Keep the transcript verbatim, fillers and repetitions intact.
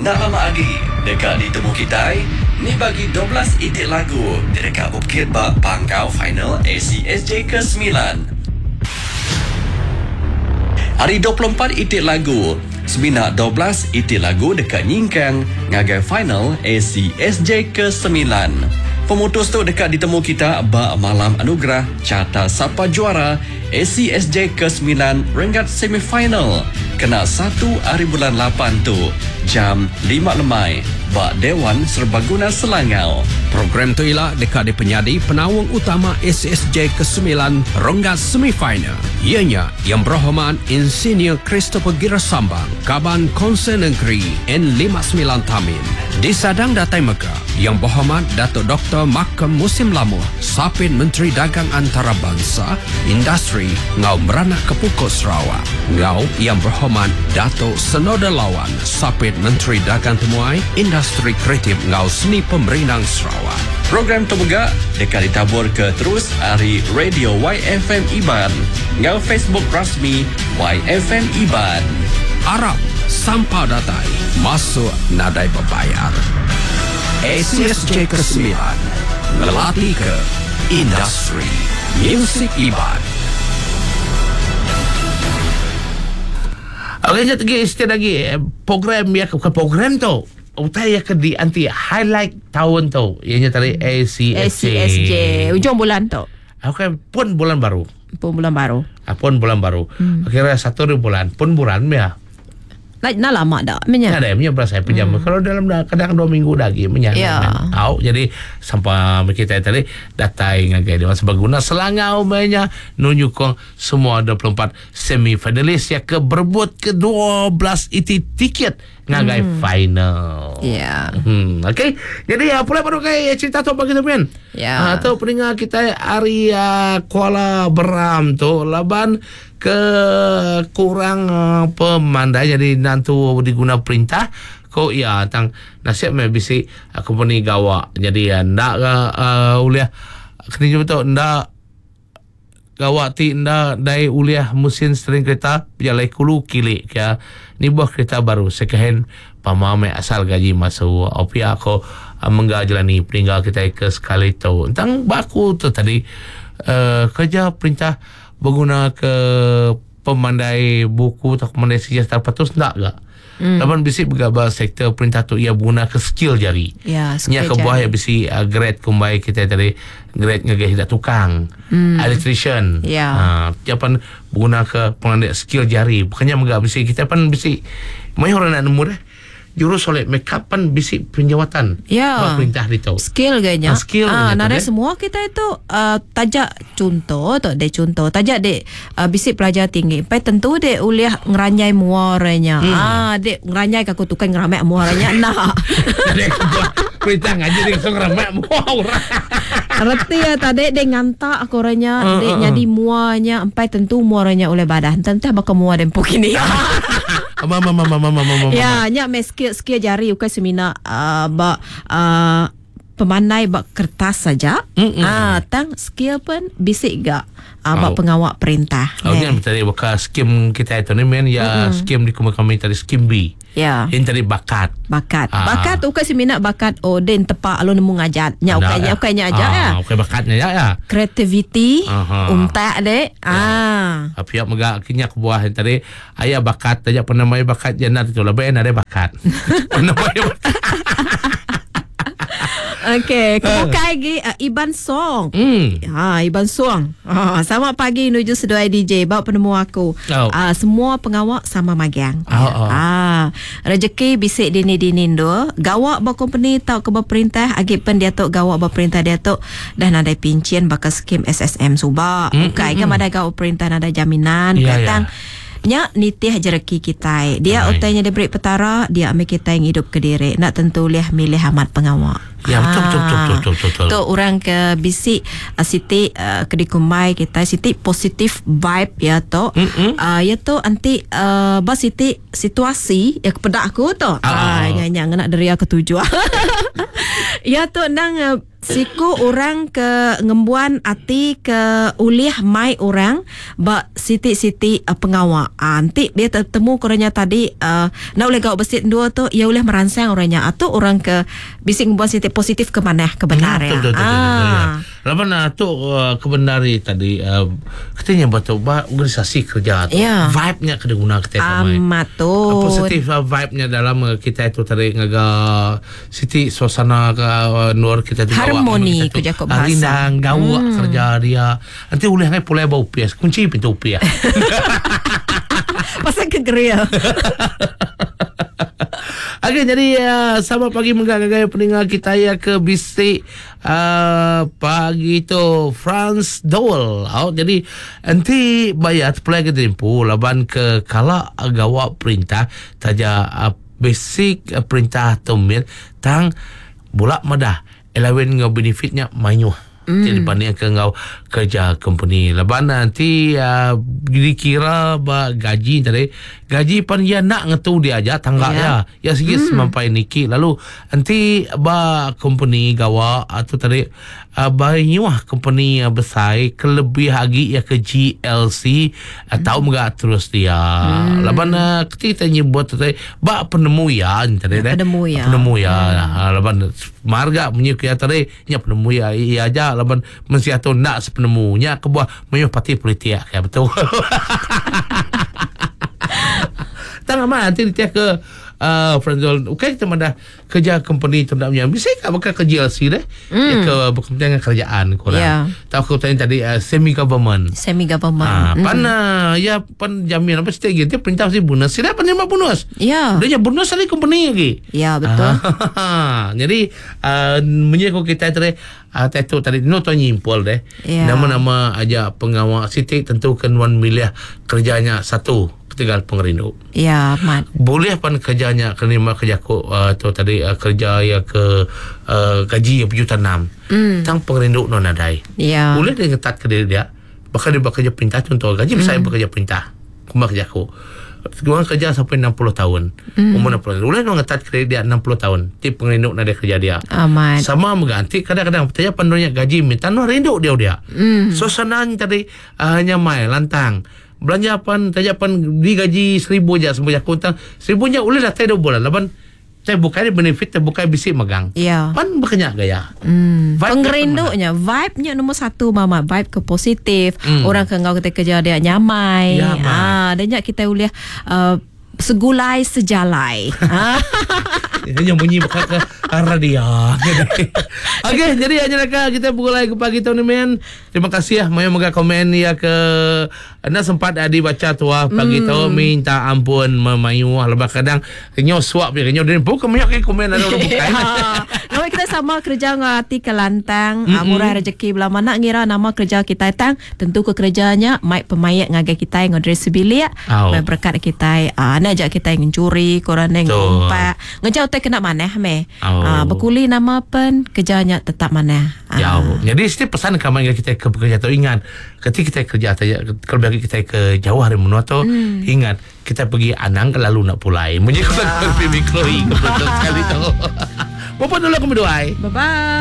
Nak lama lagi dekat ditemu kita ni bagi dua belas itik lagu dekat Bukit Bak Pangkau final A C S J ke sembilan. Hari dua puluh empat itik lagu Seminak dua belas itik lagu dekat Nyingkang ngagai final A C S J ke sembilan. Pemutus tu dekat ditemu kita bak malam anugerah carta siapa juara A C S J ke sembilan Rengat semifinal kena satu hari bulan lapan tu jam lima lemai bak Dewan Serbaguna Selangau. Program tu ialah dekat di penyadi penawang utama A C S J ke sembilan Rengat semifinal. Ianya yang berhormat Insinyur Christopher Girasambang Kaban Konsen Negeri N lima puluh sembilan Tamin. Disadang Datai Mekah yang berhormat Datuk Doktor Makam Musim Lamuh Sapit Menteri Dagang Antarabangsa Industri Ngau Beranak Kepukut Sarawak. Ngau yang berhormat Datuk Senoda Lawan Sapit Menteri Dagang Temuai Industri Kreatif Ngau Seni Pemerinang Sarawak. Program terbegak dekat ditabur ke terus hari Radio Y F M Iban ngau Facebook rasmi Y F M Iban. Arab sampah datai masuk nadai berbayar. A C S J ke sembilan ngelatih ke industri musik Iban. Okey, jat lagi istilah lagi program ya ke program tu. Utai ya ke di anti highlight tahun tu. Ianya tadi A C S J. A C S J ujung bulan tu. Okey, pun bulan baru. Pun bulan baru. Ah, pun bulan baru. Hmm. Akhirnya satu bulan pun bulan ya. Like, nak lama dah punya. Ada punya berasa pejam. Hmm. Kalau dalam dah kadang dua minggu lagi punya. Ya. Tahu jadi sampai kita tadi datai ngagai Dewan Serbaguna Selangau punya nunjukkan semua dua puluh empat semifinalis yang ke berebut ke dua belas iti tiket ngagai hmm. final. Ya. Hmm, okey. Jadi apa baru kai cerita tu bagi tu men. Ya. Atau peningat kita hari uh, Kuala Beram tu laban ke kurang uh, pemandai jadi nantu diguna perintah ko ya tang nasib me bisi uh, company gawak jadi ndak uh, uliah kini betul ndak gawak ti ndak dai uliah mesin string kereta jalai kulu kilik ya ni buah kereta baru second pamame asal gaji masuk opi aku uh, menggajalani peninggal kita ke sekali tu tentang baku tu tadi uh, kerja perintah berguna ke pemandai buku atau pemandai sejarah terpatus tak gak? Hmm. Laban bisi bergabar sektor perintah tu ia guna ke skill jari. Ya, skill jari. Nya ke buah ya bisi uh, grade kumbai kita tadi grade ngagih tidak tukang, hmm. electrician. Ya. Uh, japan guna ke pemandai skill jari. Bukannya megak bisi kita pan bisi mayor anak nemu deh. Jurus oleh makeup pan bisi penjawatan. Ya. Perintah itu. Skill kayaknya. Ah, skill. Ah, nada tu, semua kita itu uh, tajak contoh tu dek contoh. Tajak dek uh, bisi pelajar tinggi. Pai tentu dek uliah ngeranyai muaranya. Hmm. Ah, dek ngeranyai aku tukang ngeramek muaranya. Nah. Dek perintah ngaji dek ngeramek muar. Arti ya tadi dek ngantak aku orangnya uh, dek uh, nyadi muarnya. Empai tentu muaranya oleh badan. Tentu bakal muar dan pukini. Mama mama mama mama. Ya, nya me skill skill jari ukai semina uh, ba uh, pemandai bak kertas saja. Mm-mm. Ah, tang skill pun bisik gak uh, bak oh. pengawak perintah. Oh, ni tadi buka skim kita itu ni men ya mm-hmm. skim di kami tadi skim B. Ya. Ini tadi bakat. Bakat. Ah. Bakat ukai semina bakat oh den tepak alun nemu ngajat. Nya ukai nya ukai nya aja ah, ya. Ukai bakatnya ya ya. Creativity Aha. untak dek. Ah. Tapi ya megak kinya ke buah tadi ayah bakat aja pernah mai bakat jannah itu lebih ada bakat. Pernah mai bakat. Okey, kebuka lagi uh, Iban Song. Hmm. Ha, Iban Song. Ha, selamat pagi menuju Seduai D J. Bawa penemu aku. Oh. Uh, semua pengawak sama magiang. Oh, oh. Ah, rezeki bisik dini-dini do. Gawak ba company tau ke perintah agip pen dia tok gawak ba perintah dia tok dah nada pincian bakal skim S S M Subak. Mm, Bukai mm, kan mm. ada gawak perintah nada jaminan yeah, katang. Yeah. Nya nitih jereki kita. Dia Ay. utainya dia beri petara, dia ambil kita yang hidup ke diri. Nak tentu liah milih amat pengawak. Ya betul betul betul betul betul. betul. Tu orang ke bisik uh, Siti uh, ke dikumai kita Siti positif vibe ya tu. Uh, ya tu anti uh, bas Siti situasi ya kepada aku tu. Ah, ah. nyanyi nak dari aku tuju. Ya tu nang uh, siku orang ke ngembuan ati ke uliah mai orang ba siti-siti uh, pengawal. Anti dia tertemu koranya tadi uh, nak oleh gawat besit dua tu ia oleh merangsang orangnya atau orang ke bising ngembuan siti positif ke mana kebenar ya. Betul betul. Ah. Laban tu uh, kebenari tadi uh, katanya betul ba organisasi kerja tu. Ya. Vibe-nya kena guna kita ramai. Amat tu. Positif uh, vibe-nya dalam uh, kita itu tadi ngaga siti suasana ke uh, nur kita tu Harmoni kerja kau bahasa. Rindang gawa hmm. kerja dia. Nanti boleh ngai pulai bau pias. Kunci pintu pias. Pasal ke grill. Okey, jadi uh, selamat pagi menggaya pendengar kita ya ke bisik uh, pagi tu France Dole. Oh, jadi nanti bayar pulai ke tempo laban ke kala gawa perintah taja uh, basic uh, perintah tumil tang bulak madah eleven ngau benefitnya mayuh. Mm. Jadi banding ke ngau kerja company laban nanti uh, dikira ba gaji tadi gaji pan ya nak ngetu dia aja tangga yeah. ya ya sikit mm. sampai niki lalu nanti ba company gawa atau tadi uh, ba nyuah company uh, besar kelebih lagi ya ke G L C uh, mm. tahu enggak terus dia mm. laban uh, kita nyebut tadi ba penemu ya tadi deh penemu ya penemu ya mm. laban marga punya kia tadi nya penemu ya iya aja laban mesti atau nak sepenemunya ke buah menyuh parti politik ya betul. Tang amat nanti dia ke uh, Frenzol. Okey kita dah kerja company tu naknya. Bisa tak bakal ke G L C deh. Mm. Ya ke berkepentingan kerajaan korang. Yeah. Tahu kau tanya tadi uh, semi government. Semi government. Ah, mm. pan uh, ya pan jamin apa strategi dia perintah si bonus. Sila pan lima bonus. Ya. Yeah. Dia bonus sekali company lagi. Ya, betul. Ah, jadi uh, menyekut kita tadi uh, tu tadi no tu nyimpul deh. Yeah. Nama-nama aja pengawal Siti tentukan wan milih kerjanya satu tinggal pengerindu. Ya, mat. Boleh pan kerjanya kerima kerja ko uh, tu tadi uh, kerja ya ke uh, gaji ya berjuta enam. Mm. Tang pengerindu non adai. Ya. Boleh dia ketat ke diri dia. Bahkan dia bekerja perintah contoh gaji mm. saya bekerja perintah. Kuma kerja ko. Orang kerja sampai enam puluh tahun. Mm. Umur enam puluh tahun. Boleh dia ketat ke diri dia enam puluh tahun. Ti pengerindu nak dia kerja dia. Amat. Sama mengganti kadang-kadang pertanyaan pandunya gaji minta no rindu dia dia. Mm. Suasana tadi uh, hanya mai lantang. Belanja pan, tajak pan digaji seribu aja semua aku tang seribu aja boleh dah tak bulan laban saya bukan benefit tak bukan bisik megang. Ya. Pan berkenyak gaya. Hmm. Pengerindunya vibe-nya nombor satu mama vibe ke positif. Hmm. Orang ke ngau kita kerja dia nyamai. Ya, ah, dan kita boleh uh, segulai sejalai. Hanya bunyi bekat ke arah dia. Okey, jadi hanya nak kita mulai ke pagi tahun ni men. Terima kasih ya Maya moga komen ya ke anda sempat adi baca tua pagi mm. tahun minta ampun memayu lepas kadang kenyo suap ya kenyo dan bukan banyak ke komen ada orang bukan. Nama kita sama kerja ngati ke lantang mm-hmm. murah rezeki belah mana ngira nama kerja kita tang tentu ke kerjanya mai pemayak ngagai kita yang ngodres bilik oh. mai berkat kita uh, nak ajak kita yang curi korang yang ngumpat ngejauh teh kena maneh me oh. uh, berkuli nama pen kerjanya tetap maneh uh. Jauh. Jadi setiap pesan kami kita ke bekerja tu ingat ketika kita kerja kalau bagi kita ke jauh hari menua tu hmm. ingat kita pergi Anang lalu nak pulai menyekut yeah. Mikro betul sekali tu. Bapa dulu aku berdoa. Bye bye.